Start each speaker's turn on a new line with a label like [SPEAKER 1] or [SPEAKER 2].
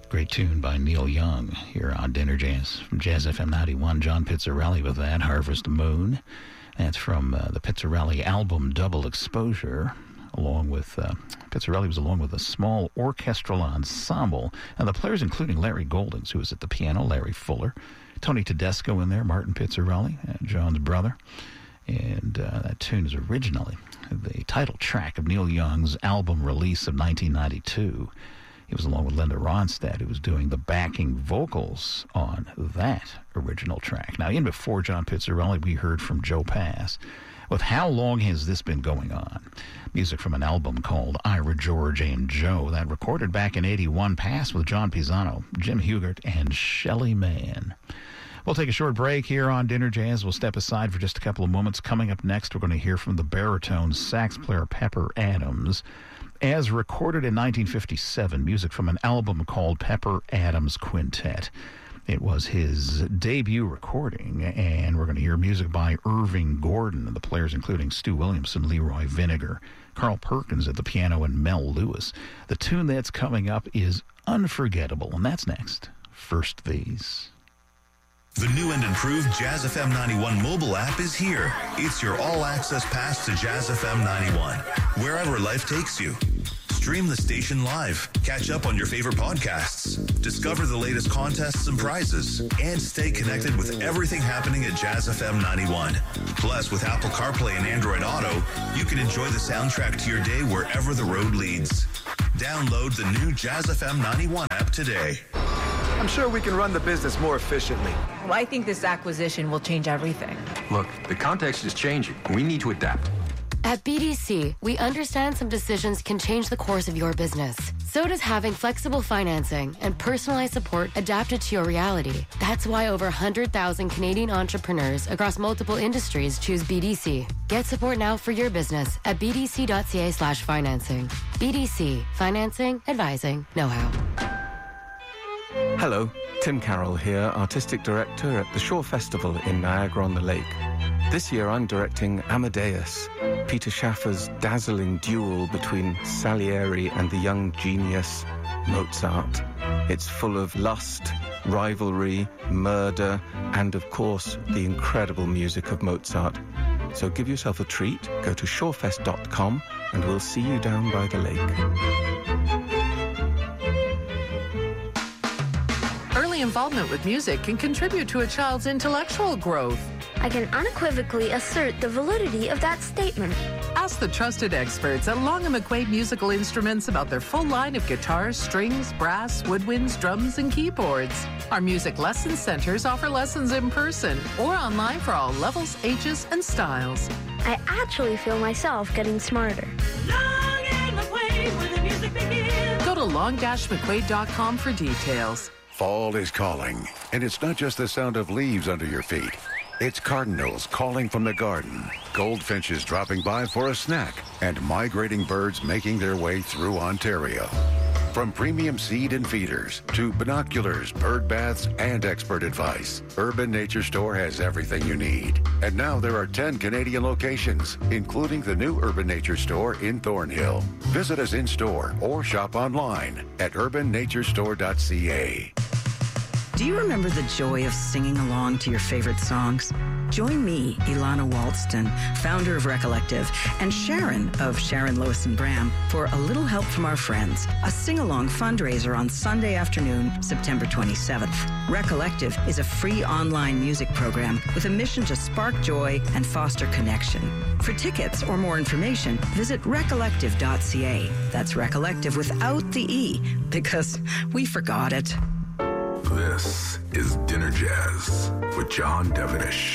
[SPEAKER 1] Great tune by Neil Young here on Dinner Jazz from Jazz FM 91. John Pizzarelli with that, Harvest Moon. That's from the Pizzarelli album Double Exposure. Along with Pizzarelli was along with a small orchestral ensemble, and the players including Larry Goldings, who was at the piano, Larry Fuller, Tony Tedesco in there, Martin Pizzarelli, John's brother. And that tune is originally the title track of Neil Young's album release of 1992. He was along with Linda Ronstadt, who was doing the backing vocals on that original track. Now, in before John Pizzarelli, we heard from Joe Pass with How Long Has This Been Going On? Music from an album called Ira, George, and Joe, that recorded back in 81, Pass with John Pisano, Jim Hugert, and Shelly Manne. We'll take a short break here on Dinner Jazz. We'll step aside for just a couple of moments. Coming up next, we're going to hear from the baritone sax player Pepper Adams. As recorded in 1957, music from an album called Pepper Adams Quintet. It was his debut recording, and we're going to hear music by Irving Gordon, and the players including Stu Williamson, Leroy Vinegar, Carl Perkins at the piano, and Mel Lewis. The tune that's coming up is Unforgettable, and that's next. First These.
[SPEAKER 2] The new and improved Jazz FM 91 mobile app is here. It's your all-access pass to Jazz FM 91, wherever life takes you. Stream the station live, catch up on your favorite podcasts, discover the latest contests and prizes, and stay connected with everything happening at Jazz FM 91. Plus, with Apple CarPlay and Android Auto, you can enjoy the soundtrack to your day wherever the road leads. Download the new Jazz FM 91 app today.
[SPEAKER 3] I'm sure we can run the business more efficiently.
[SPEAKER 4] Well, I think this acquisition will change everything.
[SPEAKER 5] Look, the context is changing. We need to adapt.
[SPEAKER 6] At BDC, we understand some decisions can change the course of your business. So does having flexible financing and personalized support adapted to your reality. That's why over 100,000 Canadian entrepreneurs across multiple industries choose BDC. Get support now for your business at bdc.ca/financing. BDC, financing, advising, know-how.
[SPEAKER 7] Hello, Tim Carroll here, Artistic Director at the Shore Festival in Niagara-on-the-Lake. This year I'm directing Amadeus, Peter Schaffer's dazzling duel between Salieri and the young genius Mozart. It's full of lust, rivalry, murder, and of course the incredible music of Mozart. So give yourself a treat, go to shorefest.com and we'll see you down by the lake.
[SPEAKER 8] Early involvement with music can contribute to a child's intellectual growth.
[SPEAKER 9] I can unequivocally assert the validity of that statement.
[SPEAKER 8] Ask the trusted experts at Long & McQuaid Musical Instruments about their full line of guitars, strings, brass, woodwinds, drums, and keyboards. Our music lesson centers offer lessons in person or online for all levels, ages, and styles.
[SPEAKER 9] I actually feel myself getting smarter.
[SPEAKER 10] Long & McQuaid, where the music begins.
[SPEAKER 8] Go to long-mcquaid.com for details.
[SPEAKER 11] Fall is calling, and it's not just the sound of leaves under your feet. It's cardinals calling from the garden, goldfinches dropping by for a snack, and migrating birds making their way through Ontario. From premium seed and feeders to binoculars, bird baths, and expert advice, Urban Nature Store has everything you need. And now there are 10 Canadian locations, including the new Urban Nature Store in Thornhill. Visit us in-store or shop online at urbannaturestore.ca.
[SPEAKER 12] Do you remember the joy of singing along to your favorite songs? Join me, Ilana Walston, founder of Recollective, and Sharon of Sharon, Lois and Bram for A Little Help from Our Friends, a sing-along fundraiser on Sunday afternoon, September 27th. Recollective is a free online music program with a mission to spark joy and foster connection. For tickets or more information, visit recollective.ca. That's Recollective without the E, because we forgot it.
[SPEAKER 13] This is Dinner Jazz with John Devenish.